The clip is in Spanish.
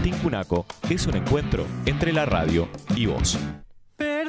Tincunaco es un encuentro entre la radio y vos.